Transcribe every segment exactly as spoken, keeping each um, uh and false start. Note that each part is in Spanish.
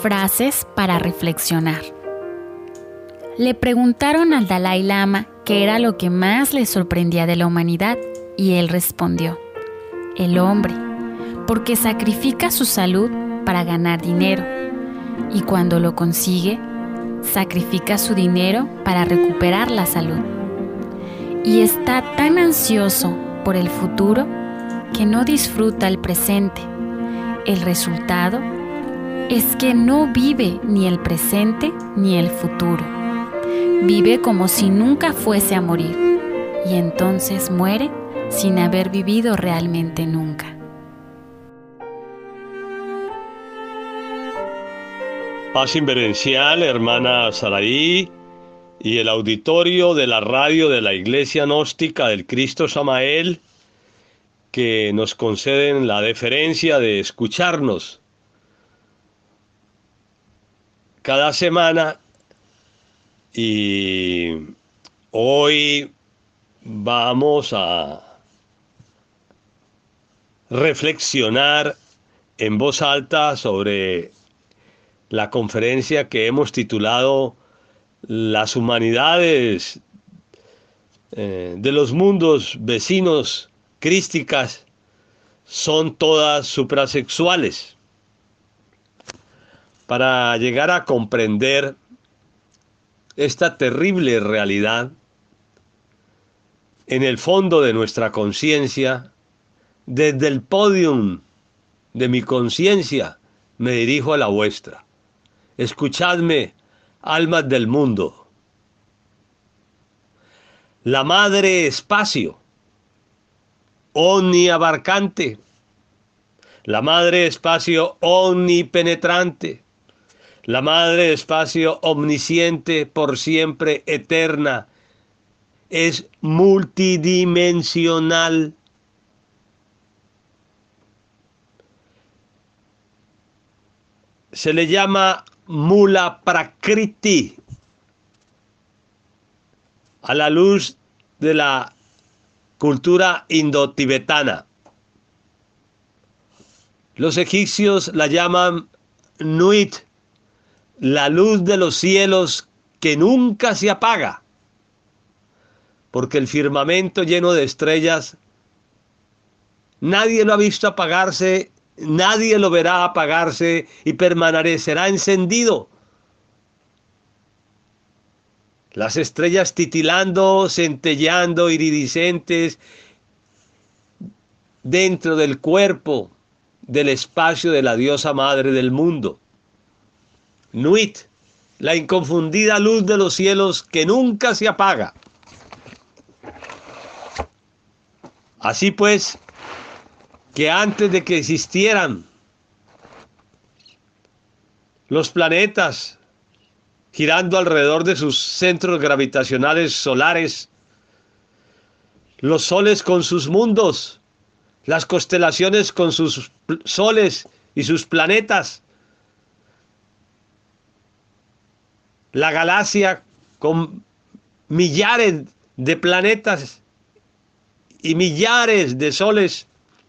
Frases para reflexionar. Le preguntaron al Dalai Lama qué era lo que más le sorprendía de la humanidad y él respondió: el hombre, porque sacrifica su salud para ganar dinero y cuando lo consigue, sacrifica su dinero para recuperar la salud. Y está tan ansioso por el futuro que no disfruta el presente. El resultado es que no vive ni el presente ni el futuro. Vive como si nunca fuese a morir y entonces muere sin haber vivido realmente nunca. Paz inverencial, hermana Saraí, y el auditorio de la radio de la Iglesia Gnóstica del Cristo Samael, que nos conceden la deferencia de escucharnos cada semana. Y hoy vamos a reflexionar en voz alta sobre la conferencia que hemos titulado Las humanidades eh, de los mundos vecinos crísticas son todas suprasexuales. Para llegar a comprender esta terrible realidad, en el fondo de nuestra conciencia, desde el podium de mi conciencia, me dirijo a la vuestra. Escuchadme, almas del mundo. La madre espacio, omniabarcante, la madre espacio omnipenetrante, la madre espacio omnisciente, por siempre eterna, es multidimensional. Se le llama Mula Prakriti a la luz de la cultura indotibetana. Los egipcios la llaman Nuit, la luz de los cielos que nunca se apaga, porque el firmamento lleno de estrellas, nadie lo ha visto apagarse, nadie lo verá apagarse y permanecerá encendido. Las estrellas titilando, centelleando, iridiscentes, dentro del cuerpo, del espacio de la diosa madre del mundo. Nuit, la inconfundida luz de los cielos que nunca se apaga. Así pues, que antes de que existieran los planetas girando alrededor de sus centros gravitacionales solares, los soles con sus mundos, las constelaciones con sus soles y sus planetas, la galaxia con millares de planetas y millares de soles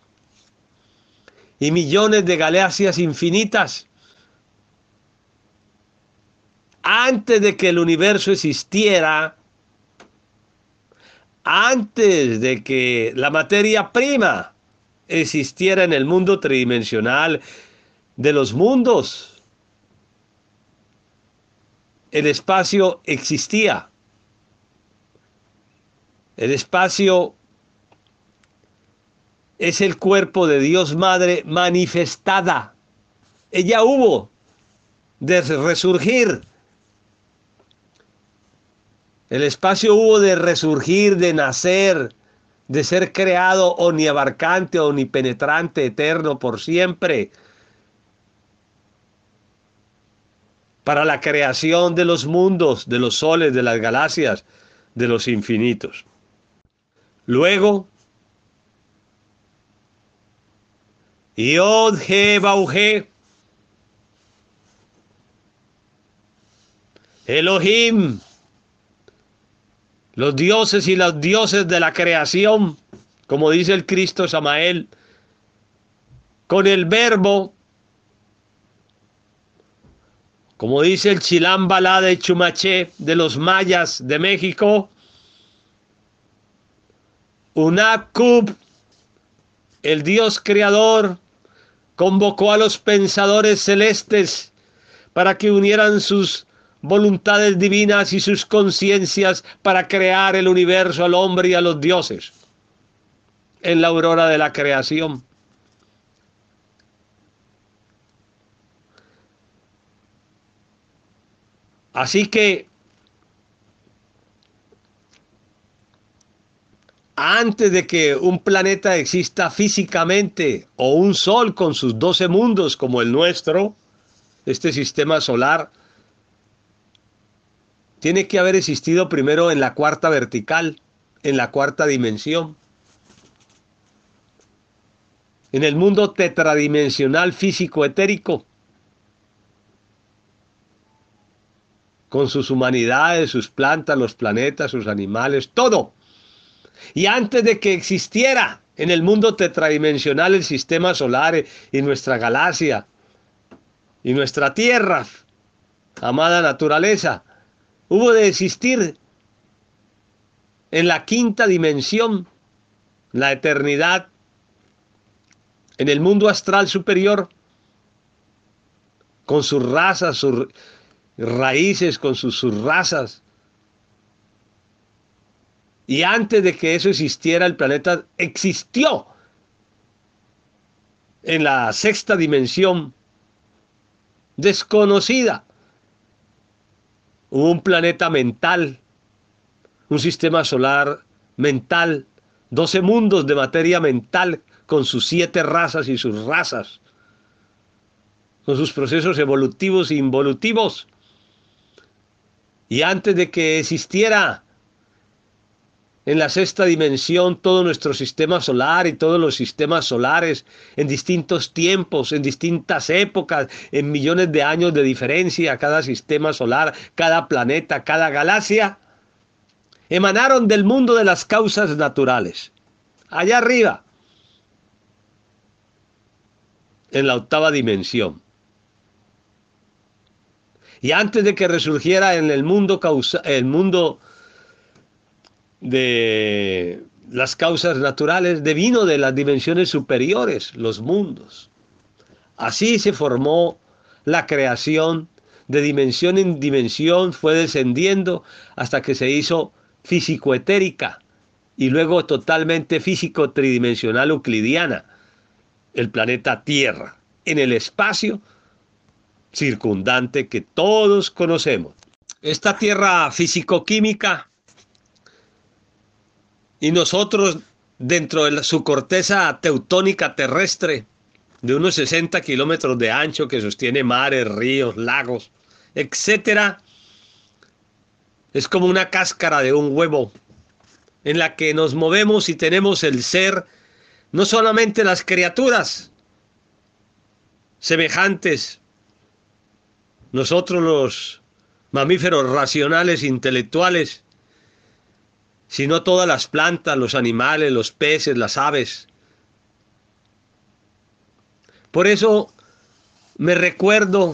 y millones de galaxias infinitas. Antes de que el universo existiera, antes de que la materia prima existiera en el mundo tridimensional de los mundos, el espacio existía. El espacio es el cuerpo de Dios Madre manifestada. Ella hubo de resurgir. El espacio hubo de resurgir, de nacer, de ser creado omniabarcante, omnipenetrante, eterno, por siempre, para la creación de los mundos, de los soles, de las galaxias, de los infinitos. Luego, Yod He Vau He, Elohim, los dioses y los dioses de la creación, como dice el Cristo Samael, con el verbo Como dice el Chilam Balá de Chumaché de los mayas de México, Unakub, el Dios creador, convocó a los pensadores celestes para que unieran sus voluntades divinas y sus conciencias para crear el universo, al hombre y a los dioses en la aurora de la creación. Así que antes de que un planeta exista físicamente, o un sol con sus doce mundos como el nuestro, este sistema solar, tiene que haber existido primero en la cuarta vertical, en la cuarta dimensión. En el mundo tetradimensional físico etérico, con sus humanidades, sus plantas, los planetas, sus animales, todo. Y antes de que existiera en el mundo tetradimensional el sistema solar y nuestra galaxia y nuestra Tierra, amada naturaleza, hubo de existir en la quinta dimensión, la eternidad, en el mundo astral superior, con sus razas, sus raíces, con sus subrazas. Y antes de que eso existiera, el planeta existió en la sexta dimensión desconocida. Hubo un planeta mental, un sistema solar mental, doce mundos de materia mental con sus siete razas y sus razas, con sus procesos evolutivos e involutivos. Y antes de que existiera en la sexta dimensión todo nuestro sistema solar y todos los sistemas solares en distintos tiempos, en distintas épocas, en millones de años de diferencia, cada sistema solar, cada planeta, cada galaxia, emanaron del mundo de las causas naturales, allá arriba, en la octava dimensión. Y antes de que resurgiera en el mundo, causa, el mundo de las causas naturales, devino de las dimensiones superiores, los mundos. Así se formó la creación, de dimensión en dimensión fue descendiendo hasta que se hizo físico-etérica y luego totalmente físico-tridimensional euclidiana, el planeta Tierra, en el espacio circundante que todos conocemos. Esta Tierra físico-química y nosotros dentro de su corteza teutónica terrestre de unos sesenta kilómetros de ancho que sostiene mares, ríos, lagos, etcétera, es como una cáscara de un huevo en la que nos movemos y tenemos el ser, no solamente las criaturas semejantes, nosotros los mamíferos racionales, intelectuales, sino todas las plantas, los animales, los peces, las aves. Por eso me recuerdo